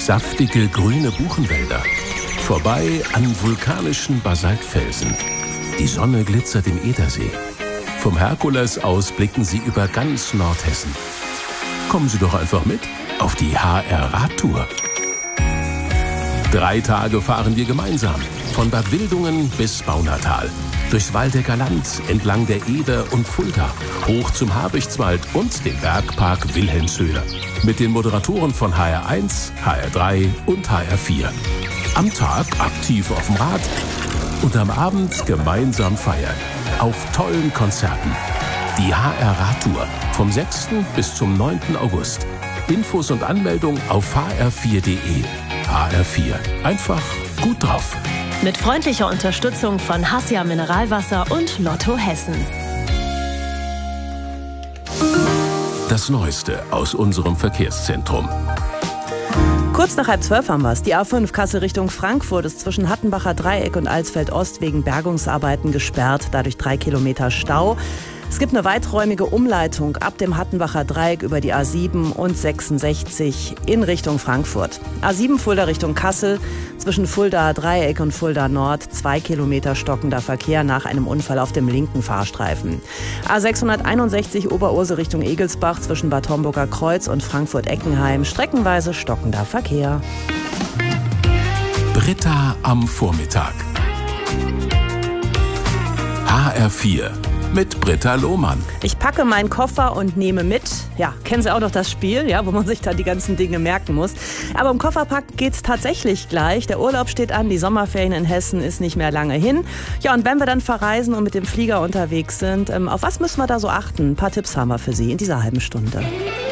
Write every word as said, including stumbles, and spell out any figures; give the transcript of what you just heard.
Saftige grüne Buchenwälder. Vorbei an vulkanischen Basaltfelsen. Die Sonne glitzert im Edersee. Vom Herkules aus blicken Sie über ganz Nordhessen. Kommen Sie doch einfach mit auf die H R-Radtour. Drei Tage fahren wir gemeinsam. Von Bad Wildungen bis Baunatal. Durchs Waldecker Land, entlang der Eder und Fulda, hoch zum Habichtswald und den Bergpark Wilhelmshöhe. Mit den Moderatoren von H R eins, H R drei und H R vier. Am Tag aktiv auf dem Rad und am Abend gemeinsam feiern. Auf tollen Konzerten. Die H R-Radtour vom sechsten bis zum neunten August. Infos und Anmeldung auf h r vier punkt de. H R vier. Einfach gut drauf. Mit freundlicher Unterstützung von Hassia Mineralwasser und Lotto Hessen. Das Neueste aus unserem Verkehrszentrum. Kurz nach halb zwölf haben wir es. Die A fünf Kassel Richtung Frankfurt ist zwischen Hattenbacher Dreieck und Alsfeld-Ost wegen Bergungsarbeiten gesperrt. Dadurch drei Kilometer Stau. Es gibt eine weiträumige Umleitung ab dem Hattenbacher Dreieck über die A sieben und sechsundsechzig in Richtung Frankfurt. A sieben Fulda Richtung Kassel, zwischen Fulda Dreieck und Fulda Nord, zwei Kilometer stockender Verkehr nach einem Unfall auf dem linken Fahrstreifen. A sechshunderteinundsechzig Oberurse Richtung Egelsbach, zwischen Bad Homburger Kreuz und Frankfurt-Eckenheim, streckenweise stockender Verkehr. Britta am Vormittag. H R vier. Mit Britta Lohmann. Ich packe meinen Koffer und nehme mit. Ja, kennen Sie auch noch das Spiel, ja, wo man sich dann die ganzen Dinge merken muss. Aber im Kofferpacken geht's tatsächlich gleich. Der Urlaub steht an, die Sommerferien in Hessen ist nicht mehr lange hin. Ja, und wenn wir dann verreisen und mit dem Flieger unterwegs sind, ähm, auf was müssen wir da so achten? Ein paar Tipps haben wir für Sie in dieser halben Stunde.